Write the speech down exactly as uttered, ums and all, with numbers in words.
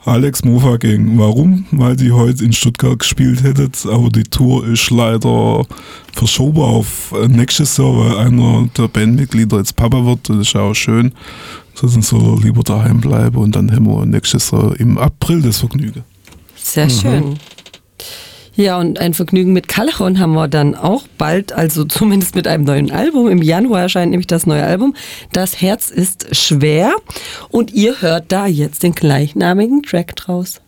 Alex Mofa-Gang. Warum? Weil die heute in Stuttgart gespielt hätten, aber die Tour ist leider verschoben auf nächstes Jahr, weil einer der Bandmitglieder jetzt Papa wird. Das ist auch schön. Sonst soll er lieber daheim bleiben und dann haben wir nächstes Jahr im April das Vergnügen. Sehr Mhm. schön. Ja, und ein Vergnügen mit Callejon haben wir dann auch bald, also zumindest mit einem neuen Album. Im Januar erscheint nämlich das neue Album. Das Herz ist schwer. Und ihr hört da jetzt den gleichnamigen Track draus.